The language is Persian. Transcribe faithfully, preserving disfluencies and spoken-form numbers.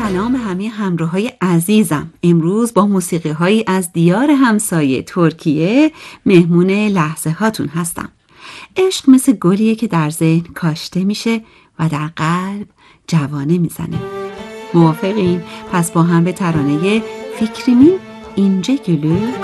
سلام به همه همراهای عزیزم. امروز با موسیقی هایی از دیار همسایه ترکیه مهمون لحظه هاتون هستم. عشق مثل گلیه که در ذهن کاشته میشه و در قلب جوانه میزنه. موافقین؟ پس با هم به ترانه فکریmin ince gülü